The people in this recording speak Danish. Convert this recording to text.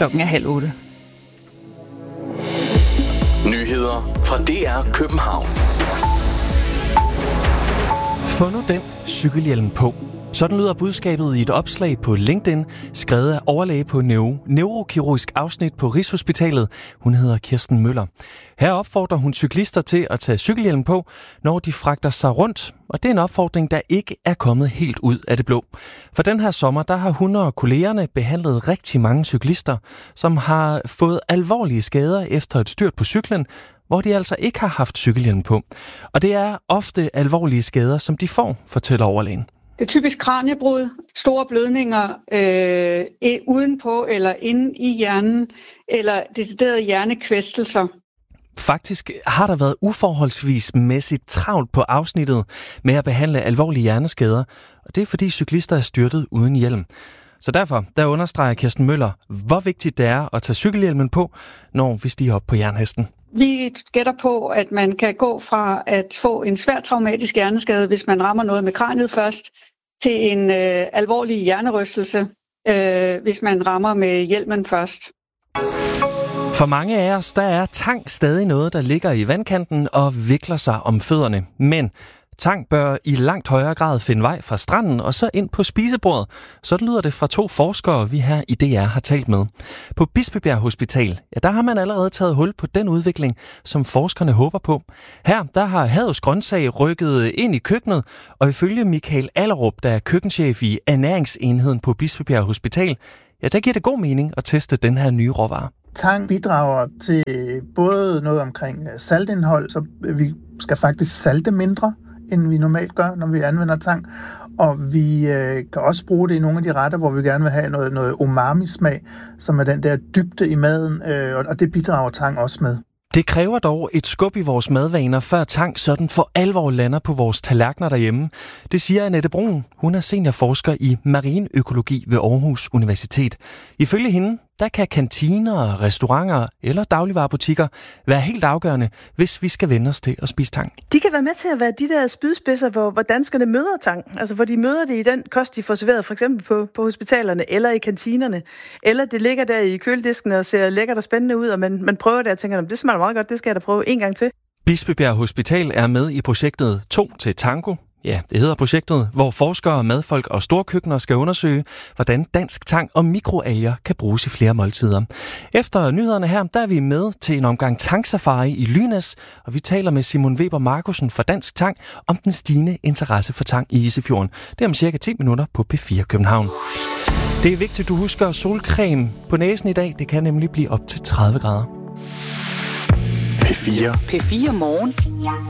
Klokken er 7:30. Nyheder fra DR København. Få nu den cykelhjelm på. Sådan lyder budskabet i et opslag på LinkedIn, skrevet af overlæge på neurokirurgisk afsnit på Rigshospitalet. Hun hedder Kirsten Møller. Her opfordrer hun cyklister til at tage cykelhjelm på, når de fragter sig rundt. Og det er en opfordring, der ikke er kommet helt ud af det blå. For den her sommer, der har hun og kollegerne behandlet rigtig mange cyklister, som har fået alvorlige skader efter et styrt på cyklen, hvor de altså ikke har haft cykelhjelm på. Og det er ofte alvorlige skader, som de får, fortæller overlægen. Det er typisk kraniebrud, store blødninger udenpå eller inde i hjernen, eller deciderede hjernekvæstelser. Faktisk har der været uforholdsvis mæssigt travlt på afsnittet med at behandle alvorlige hjerneskader, og det er fordi cyklister er styrtet uden hjelm. Så derfor, der understreger Kirsten Møller, hvor vigtigt det er at tage cykelhjelmen på, når vi stiger op på jernhesten. Vi gætter på, at man kan gå fra at få en svær traumatisk hjerneskade, hvis man rammer noget med kraniet først, til en alvorlig hjernerystelse, hvis man rammer med hjelmen først. For mange af os, der er tang stadig noget, der ligger i vandkanten og vikler sig om fødderne. Men tang bør i langt højere grad finde vej fra stranden og så ind på spisebordet. Sådan lyder det fra 2 forskere, vi her i DR har talt med. På Bispebjerg Hospital, der har man allerede taget hul på den udvikling, som forskerne håber på. Her, der har havets grøntsag rykket ind i køkkenet, og ifølge Michael Allerup, der er køkkenchef i ernæringsenheden på Bispebjerg Hospital, der giver det god mening at teste den her nye råvare. Tang bidrager til både noget omkring saltindhold, så vi skal faktisk salte mindre, end vi normalt gør, når vi anvender tang. Og vi kan også bruge det i nogle af de retter, hvor vi gerne vil have noget umami-smag, som er den der dybde i maden, og det bidrager tang også med. Det kræver dog et skub i vores madvaner, før tang sådan for alvor lander på vores tallerkener derhjemme. Det siger Annette Brun. Hun er seniorforsker i marinøkologi ved Aarhus Universitet. Ifølge hende, der kan kantiner, restauranter eller dagligvarebutikker være helt afgørende, hvis vi skal vende os til at spise tang. De kan være med til at være de der spydspidser, hvor danskerne møder tang. Altså hvor de møder det i den kost, de får serveret, for eksempel på hospitalerne eller i kantinerne. Eller det ligger der i køledisken og ser lækkert og spændende ud, og man prøver det og tænker, det smager meget godt, det skal jeg da prøve en gang til. Bispebjerg Hospital er med i projektet 2 til Tango. Ja, det hedder projektet, hvor forskere, madfolk og storkøkkener skal undersøge, hvordan dansk tang og mikroalger kan bruges i flere måltider. Efter nyhederne her, der er vi med til en omgang tangsafari i Lynæs, og vi taler med Simon Weber Markusen fra Dansk Tang om den stigende interesse for tang i Isefjorden. Det er om cirka 10 minutter på P4 København. Det er vigtigt, du husker solcreme på næsen i dag. Det kan nemlig blive op til 30 grader. P4. P4 Morgen.